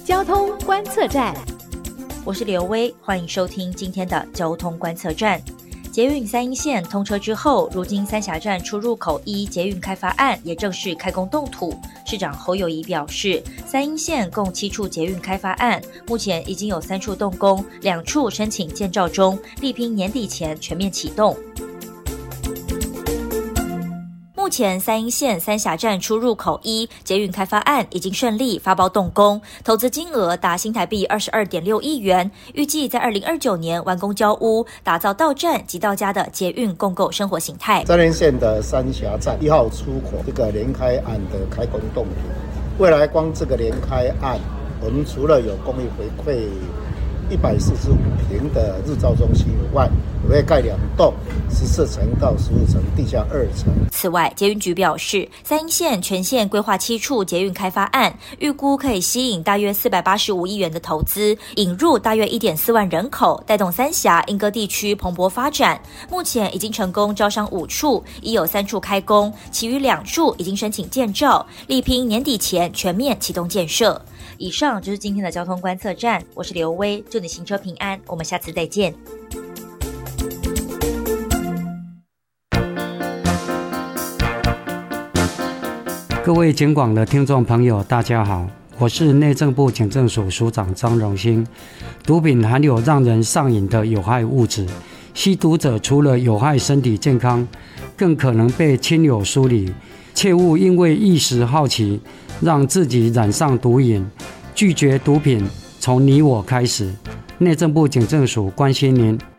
交通观测站， 我是刘威，欢迎收听今天的交通观测站。捷运三鶯线通车之后，如今三峡站出入口1捷运开发案也正式开工动土。市长侯友宜表示，三鶯线共7处捷运开发案，目前已经有3处动工，2处申请建造中，力拼年底前全面启动。目前三鶯线三峡站出入口1捷运开发案已经顺利发包动工，投资金额达新台币22.6亿元，预计在2029年完工交屋，打造到站即到家的捷运共构生活形态。 三鶯线的三峡站1号出口这个联开案的开工动土，未来光这个联开案，我们除了有公益回馈145坪的日照中心以外，也会盖2栋14层到15层，地下2层。 此外，捷运局表示，三鶯线全线规划7处捷运开发案，预估可以吸引大约485亿元的投资，引入大约1.4万人口，带动三峡莺歌地区蓬勃发展。目前已经成功招商5处，已有3处开工，其余2处已经申请建造，力拼年底前全面启动建设。以上就是今天的交通观测站，我是刘威，祝你行车平安，我们下次再见。 各位警广的听众朋友，大家好，我是内政部警政署署长张荣兴。毒品含有让人上瘾的有害物质，吸毒者除了有害身体健康，更可能被亲友疏离，切勿因为一时好奇，让自己染上毒瘾。拒绝毒品，从你我开始。内政部警政署关心您。